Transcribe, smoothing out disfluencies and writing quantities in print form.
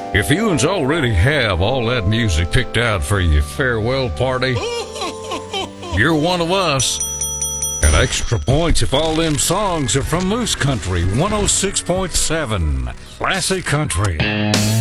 If you already have all that music picked out for your farewell party, you're one of us. And extra points if all them songs are from Moose Country 106.7 Classic Country.